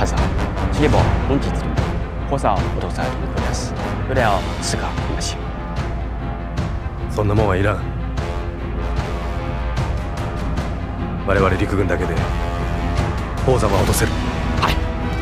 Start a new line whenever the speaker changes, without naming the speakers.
さん、チゲボ本日補佐を落とされるのです。それを使いましょう。
そんなもんはいらん。我々陸軍だけで宝山は落とせる。